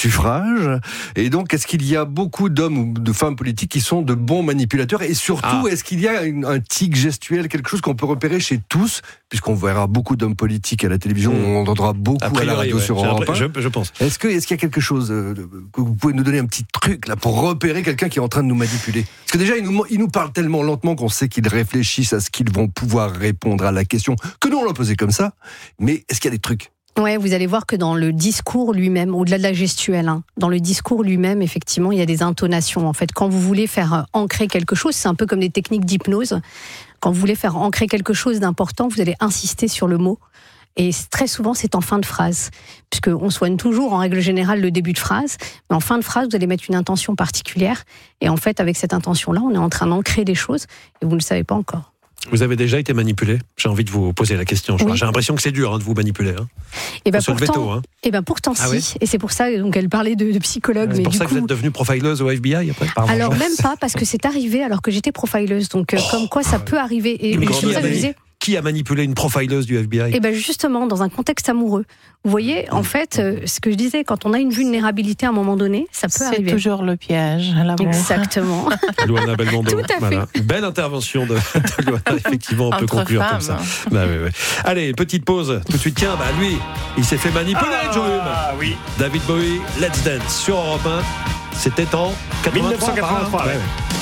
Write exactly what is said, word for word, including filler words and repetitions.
suffrage. Et donc, est-ce qu'il y a beaucoup d'hommes ou de femmes politiques qui sont de bons manipulateurs? Et surtout, ah. est-ce qu'il y a une, un tic gestuel, quelque chose qu'on peut repérer chez tous, puisqu'on verra beaucoup d'hommes politiques à la télévision, mmh. on entendra beaucoup à, priori, à la radio ouais, sur Europe un. Je, je pense. Est-ce que, est-ce qu'il y a quelque chose euh, que vous pouvez nous donner un petit truc là pour repérer quelqu'un qui est en train de nous manipuler? Parce que déjà, ils nous, ils nous parlent tellement lentement qu'on sait qu'ils réfléchissent à ce qu'ils vont pouvoir répondre à la question que nous on l'a posée comme ça. Mais est-ce qu'il y a des trucs? Ouais, vous allez voir que dans le discours lui-même, au-delà de la gestuelle, hein, dans le discours lui-même, effectivement, il y a des intonations. En fait, quand vous voulez faire ancrer quelque chose, c'est un peu comme des techniques d'hypnose. Quand vous voulez faire ancrer quelque chose d'important, vous allez insister sur le mot. Et très souvent, c'est en fin de phrase, puisqu'on soigne toujours, en règle générale, le début de phrase. Mais en fin de phrase, vous allez mettre une intention particulière. Et en fait, avec cette intention-là, on est en train d'ancrer des choses, et vous ne le savez pas encore. Vous avez déjà été manipulé? J'ai envie de vous poser la question. Oui. J'ai l'impression que c'est dur hein, de vous manipuler. Hein. Et ben pourtant, veto, hein. et ben pourtant ah si. Oui. Et c'est pour ça donc elle parlait de, de psychologue. C'est mais pour du ça coup, que vous êtes devenue profileuse au F B I après. Pardon. Alors même pas parce que c'est arrivé alors que j'étais profileuse. Donc euh, oh. comme quoi ça peut arriver. Et mais je suis ça, je disais, qui a manipulé une profileuse du F B I? Et ben justement dans un contexte amoureux. Vous voyez, en fait, euh, ce que je disais, quand on a une vulnérabilité à un moment donné, ça peut c'est arriver. C'est toujours le piège, l'amour. Exactement. Luana Belmondo. Tout à voilà. fait. Belle intervention de, de Luana, effectivement, on Entre peut conclure femmes. Comme ça. Bah, ouais, ouais. Allez, petite pause. Tout de suite, tiens, bah lui, il s'est fait manipuler, ah, Joe Hume. Ah oui. David Bowie, Let's Dance sur Europe un. C'était en quatre-vingt-trois. mille neuf cent quatre-vingt-trois. Ouais, ouais.